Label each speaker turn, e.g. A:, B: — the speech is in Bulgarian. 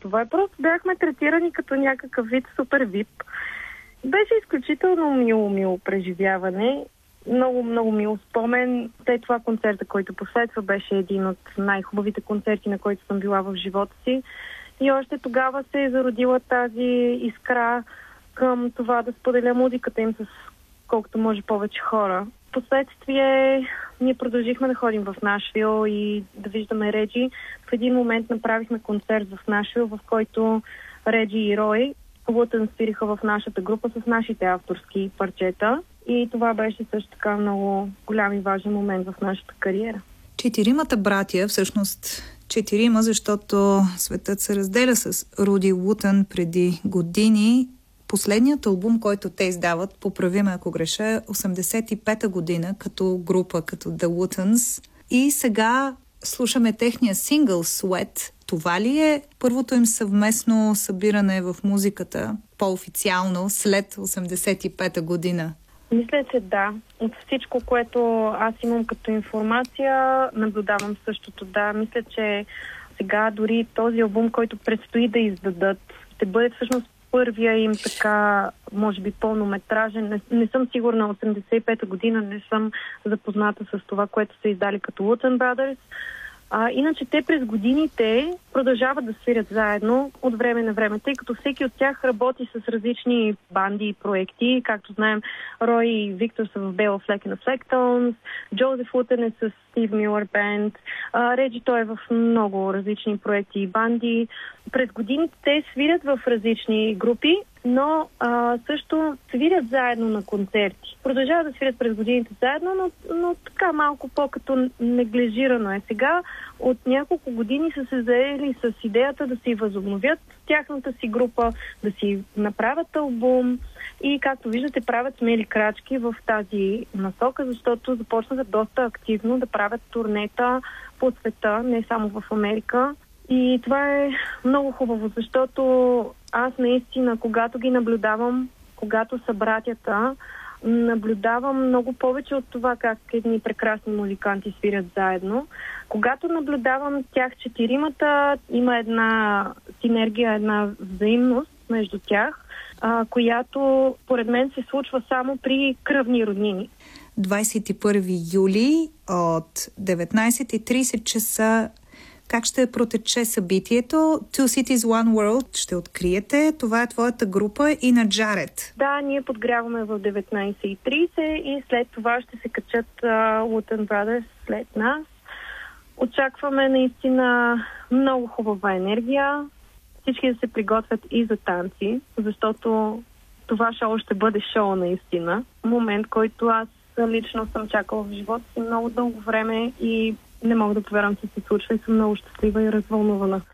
A: това. Просто бяхме третирани като някакъв вид супер вип. Беше изключително мило преживяване. Много мил спомен. След това концерта, който последва, беше един от най-хубавите концерти, на който съм била в живота си. И още тогава се е зародила тази искра към това да споделя музиката им с колкото може повече хора. Впоследствие ние продължихме да ходим в Нашвил и да виждаме Реджи. В един момент направихме концерт в Нашвил, в който Реджи и Рой Wu-Tang свириха в нашата група с нашите авторски парчета. И това беше също така много голям и важен момент в нашата кариера.
B: 4 братя, всъщност 4, защото светът се разделя с Руди Wu-Tang преди години. Последният албум, който те издават, поправи ме ако греша, е 85-та година като група, като The Wu-Tangs. И сега слушаме техния сингъл Sweat. Това ли е първото им съвместно събиране в музиката по-официално след 85-та година?
A: Мисля, че да. От всичко, което аз имам като информация, наблюдавам същото. Да, мисля, че сега дори този албум, който предстои да издадат, ще бъде всъщност първия им така, може би, пълнометражен. Не съм сигурна, 85-та година не съм запозната с това, което са издали като Wu-Tang Brothers. Иначе те през годините продължават да свирят заедно от време на време, тъй като всеки от тях работи с различни банди и проекти. Както знаем, Рой и Виктор са в Bela Fleck and the Flecktones, Джозеф Wu-Tang е с Стив Милър Бенд, Реджи той е в много различни проекти и банди. През годините те свирят в различни групи, но също свирят заедно на концерти. Продължават да свирят през годините заедно, но така малко по-като неглижирано е. Сега от няколко години са се заели с идеята да си възобновят тяхната си група, да си направят албум и, както виждате, правят смели крачки в тази насока, защото започнаха доста активно да правят турнета по света, не само в Америка. И това е много хубаво, защото аз наистина, когато ги наблюдавам, когато са братята, наблюдавам много повече от това как едни прекрасни музиканти свирят заедно. Когато наблюдавам тях 4-мата, има една синергия, една взаимност между тях, която поред мен се случва само при кръвни роднини.
B: 21 юли от 19:30 часа. Как ще протече събитието? Two Cities, One World ще откриете. Това е твоята група и на Джаред.
A: Да, ние подгряваме в 19:30 и след това ще се качат Wu-Tang Brothers след нас. Очакваме наистина много хубава енергия. Всички да се приготвят и за танци, защото това шоу ще бъде шоу наистина. Момент, който аз лично съм чакала в живота си много дълго време и не мога да повярвам, че се случва и съм много щастлива и развълнувана.